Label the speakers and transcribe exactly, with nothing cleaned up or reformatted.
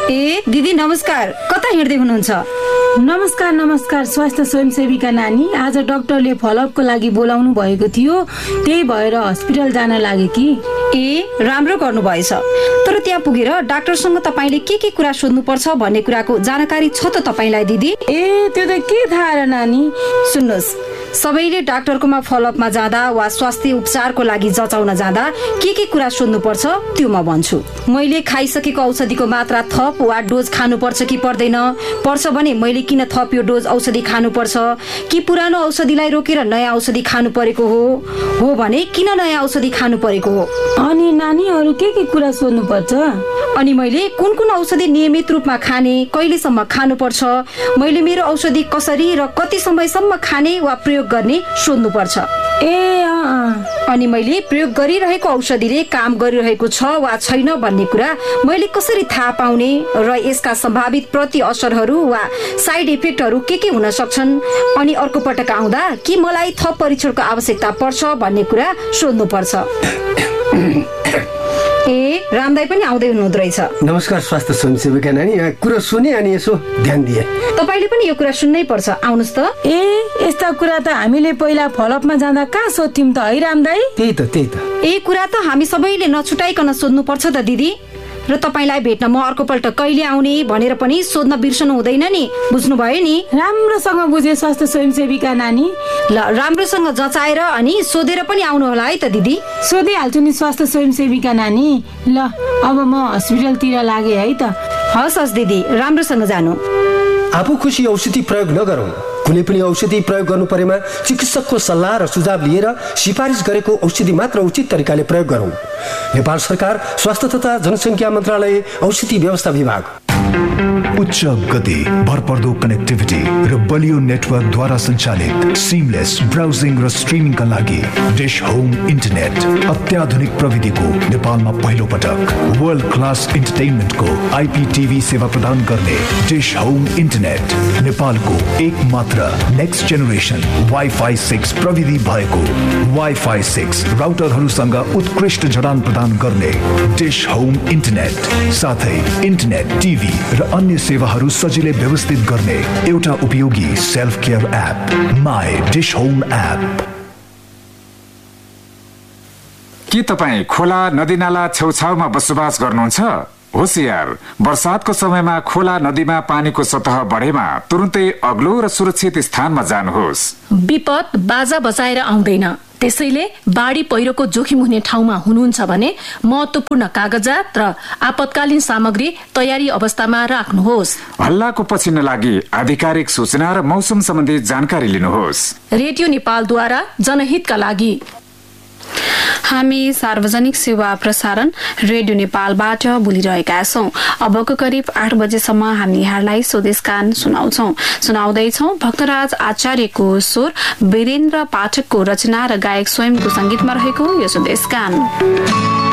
Speaker 1: ए दिदी नमस्कार, कता हिँड्दै हुनुहुन्छ?
Speaker 2: नमस्कार नमस्कार स्वास्थ्य स्वयंसेविका नानी, आज डाक्टरले फलोअपको लागि बोलाउनु भएको थियो, त्यही भएर हस्पिटल जान लागे कि।
Speaker 1: ए राम्रो गर्नुभएछ, तर त्यहाँ पुगेर डाक्टरसँग तपाईँले के के कुरा सोध्नुपर्छ भन्ने कुराको जानकारी छ त तपाईँलाई दिदी?
Speaker 2: ए त्यो त के थाहा र नानी।
Speaker 1: सुन्नुहोस्, सबैले डाक्टरकोमा फलोअपमा जाँदा वा स्वास्थ्य उपचारको लागि जचाउन जाँदा के के कुरा सोध्नुपर्छ त्यो म भन्छु। मैले खाइसकेको औषधिको मात्रा थप वा डोज खानुपर्छ कि पर्दैन, पर्छ भने मैले किन थप यो डोज औषधि खानुपर्छ, कि पुरानो औषधिलाई रोकेर नयाँ औषधि खानु परेको हो, हो भने किन नयाँ औषधि खानु परेको हो।
Speaker 2: अनि नानीहरू के के कुरा सोध्नुपर्छ?
Speaker 1: अनि मैले कुन कुन औषधि नियमित रूपमा खाने, कहिलेसम्म खानुपर्छ, मैले मेरो औषधि कसरी र कति समयसम्म खाने वा प्रयोग गर्ने सोध्नुपर्छ।
Speaker 2: ए अँ
Speaker 1: अनि मैले प्रयोग गरिरहेको औषधिले काम गरिरहेको छ वा छैन भन्ने कुरा मैले कसरी थाहा पाउने र यसका सम्भावित प्रति असरहरू वा साइड इफेक्टहरू के के हुन सक्छन्, अनि अर्को पटक आउँदा के मलाई थप परीक्षणको आवश्यकता पर्छ भन्ने कुरा सोध्नुपर्छ। ए रामदाई पनि आउँदै हुनुहुँदो रहेछ।
Speaker 3: नमस्कार स्वास्थ्य स्वयंसेविका नानी, कुरा सुने अनि यसो ध्यान दिए।
Speaker 1: तपाईँले पनि यो कुरा सुन्नै पर्छ, आउनुहोस् त।
Speaker 2: ए यस्ता कुरा त हामीले पहिला फलोअपमा जाँदा कहाँ सोध्थ्यौं त है रामदाई?
Speaker 3: त्यही त त्यही त
Speaker 1: ए कुरा त हामी सबैले नछुटाइकन सोध्नुपर्छ त दिदी। र तपाईँलाई भेट्न म अर्को पल्ट कहिले आउने भनेर पनि सोध्न बिर्सनु हुँदैन नि, बुझ्नुभयो नि?
Speaker 2: राम्रोसँग बुझे स्वास्थ्य स्वयंसेविका नानी।
Speaker 1: ल राम्रोसँग जचाएर अनि सोधेर पनि आउनु होला है त दिदी।
Speaker 2: सोधिहाल्छु नि स्वास्थ्य स्वयंसेविका नानी। ल अब म हस्पिटलतिर लागे है त।
Speaker 1: हस् हस् दिदी, राम्रोसँग जानु।
Speaker 3: आफू खुसी औषधि प्रयोग नगरौं। कुनै पनि औषधि प्रयोग गर्नु परेमा चिकित्सकको सल्लाह र सुझाव लिएर सिफारिस गरेको औषधि मात्र उचित तरिकाले प्रयोग गरौं। नेपाल सरकार स्वास्थ्य तथा जनसङ्ख्या मन्त्रालय औषधि व्यवस्था विभाग।
Speaker 4: उच्च गति, भरपर्दो कनेक्टिभिटी र बलियो नेटवर्क द्वारा सञ्चालित सिमलेस ब्राउजिङ र स्ट्रिमिङका लागि डिश होम इन्टरनेट अत्याधुनिक प्रविधिको नेपालमा पहिलो पटक वर्ल्ड क्लास इन्टरटेनमेन्टको आइपीटीभी सेवा प्रदान गर्ने डिश होम इन्टरनेट नेपालको एक मात्र नेक्स्ट जेनेरेसन वाइफाई सिक्स प्रविधि भएको वाइफाई सिक्स राउटरहरूसँग उत्कृष्ट जडान प्रदान गर्ने डिश होम इन्टरनेट, साथै इन्टरनेट, टिभी र अन्य सेवाहरू सजिलै व्यवस्थित गर्ने एउटा उपयोगी self care app my dish home app.
Speaker 5: के तपाईँ खोला नदीनाला छेउछाउमा बसोबास गर्नुहुन्छ? होशियार, बर्सातको समयमा खोला नदीमा पानीको सतह बढेमा तुरुन्तै अग्लो र सुरक्षित स्थानमा जानुहोस्।
Speaker 6: विपद बाजा बजाएर आउँदैन, त्यसैले बाढी पहिरोको जोखिम हुने ठाउँमा हुनुहुन्छ भने महत्वपूर्ण कागजात र आपतकालीन सामग्री तयारी अवस्थामा राख्नुहोस्।
Speaker 5: हल्लाको पछि नलागी आधिकारिक सूचना र मौसम सम्बन्धी जानकारी लिनुहोस्।
Speaker 6: रेडियो नेपालद्वारा जनहितका लागि।
Speaker 7: हामी सार्वजनिक सेवा प्रसारण रेडियो नेपालबाट बोलिरहेका छौं। अबको करिब आठ बजेसम्म हामी यहाँलाई स्वदेशगान सुनाउँछौ सुनाउँदैछौ भक्तराज आचार्यको स्वर, वीरेन्द्र पाठकको रचना र गायक स्वयंको संगीतमा रहेको यो स्वदेशगान।